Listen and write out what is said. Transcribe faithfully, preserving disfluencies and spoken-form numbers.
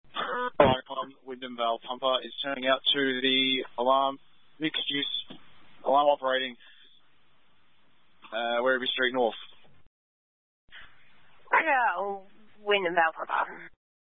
Icon Wyndham Vale Pumper is turning out to the alarm, mixed use alarm operating, uh, Werribee Street North. Yeah, Wyndham Vale Pumper.